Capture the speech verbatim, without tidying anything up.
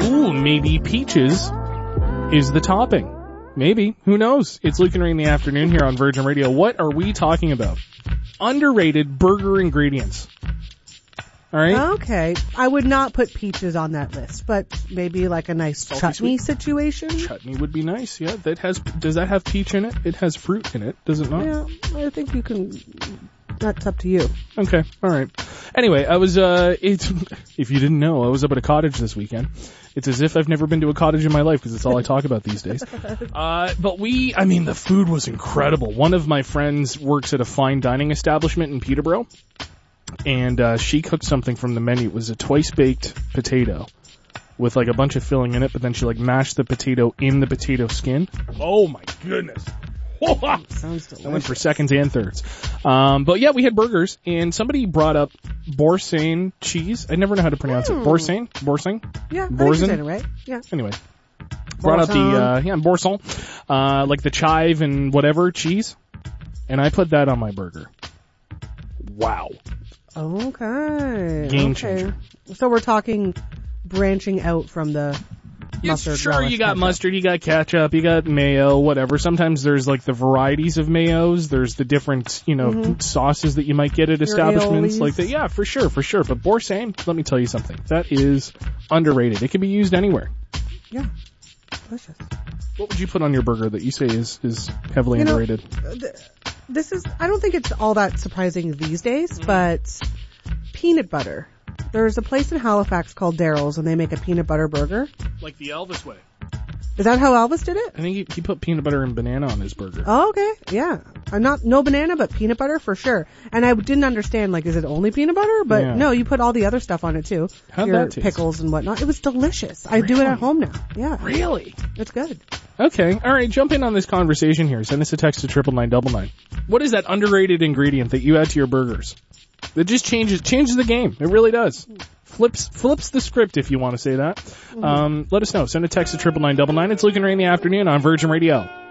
Ooh, maybe peaches is the topping. Maybe. Who knows? It's Luke and Ray in the afternoon here on Virgin Radio. What are we talking about? Underrated burger ingredients. All right? Okay. I would not put peaches on that list, but maybe like a nice Salty chutney sweet. situation. Chutney would be nice. Yeah, that has. Does that have peach in it? It has fruit in it, does it not? Yeah, I think you can. That's up to you. Okay, all right. Anyway, I was. Uh, it's if you didn't know, I was up at a cottage this weekend. It's as if I've never been to a cottage in my life because it's all I talk about these days. Uh, but we, I mean, the food was incredible. One of my friends works at a fine dining establishment in Peterborough, and uh, she cooked something from the menu. It was a twice-baked potato with like a bunch of filling in it, but then she like mashed the potato in the potato skin. Oh my goodness. Sounds delicious. I went for seconds and thirds. Um, but yeah, we had burgers, and somebody brought up Boursin cheese. I never know how to pronounce Hmm. it. Boursin? Boursin? Yeah, I think Boursin? you're saying it right. Yeah. Anyway. Brought up the, Boursin. uh, yeah, Boursin, uh, like the chive and whatever cheese. And I put that on my burger. Wow. Okay. Game okay. changer. So we're talking branching out from the Yes, mustard. sure, relish you got ketchup. mustard, you got ketchup, you got mayo, whatever. Sometimes there's like the varieties of mayos. There's the different, you know, Mhm. sauces that you might get at establishments aiolis. like that. Yeah, for sure, for sure. But Boursin, let me tell you something. That is underrated. It can be used anywhere. Yeah. Delicious. What would you put on your burger that you say is, is heavily You know, underrated? th- This is, I don't think it's all that surprising these days, but peanut butter. There's a place in Halifax called Daryl's, and they make a peanut butter burger. Like the Elvis way. Is that how Elvis did it? I think he, he put peanut butter and banana on his burger. Oh, okay. Yeah. I'm not, no banana, but peanut butter for sure. And I didn't understand, like, is it only peanut butter? But Yeah. no, you put all the other stuff on it too. How'd Your that taste? pickles and whatnot. It was delicious. I do it Really? at home now. Yeah. Really? It's good. Okay. All right. Jump in on this conversation here. Send us a text to triple nine double nine. What is that underrated ingredient that you add to your burgers? That just changes changes the game. It really does. Flips flips the script, if you want to say that. Um, let us know. Send a text to triple nine double nine. It's Luke and Ray in the afternoon on Virgin Radio.